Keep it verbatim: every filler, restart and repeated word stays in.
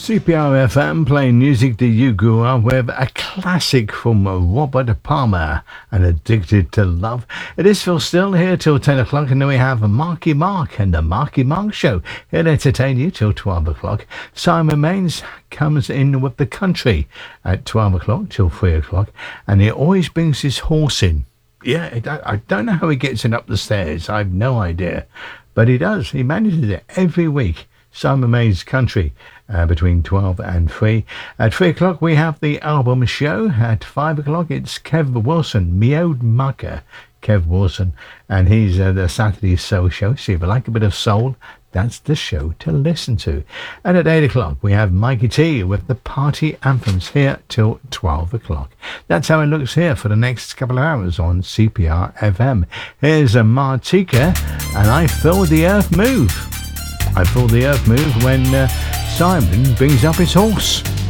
C P R F M playing music that you grew up with, a classic from Robert Palmer and Addicted to Love. It is Phil Still here till ten o'clock, and then we have Marky Mark and the Marky Mark Show. He'll entertain you till twelve o'clock. Simon Maines comes in with the country at twelve o'clock till three o'clock, and he always brings his horse in. Yeah, I don't know how he gets it up the stairs. I have no idea, but he does. He manages it every week. Simon Maines Country uh, between twelve and three. At three o'clock we have the album show. At five o'clock it's Kev Wilson, Me Old Mucker, Kev Wilson, and he's uh, the Saturday Soul Show. So if you like a bit of soul, that's the show to listen to. And at eight o'clock we have Mikey T with the party anthems here till twelve o'clock. That's how it looks here for the next couple of hours on C P R F M. Here's a Martika, and I Feel the Earth Move. I Feel the Earth Move when uh, Simon brings up his horse.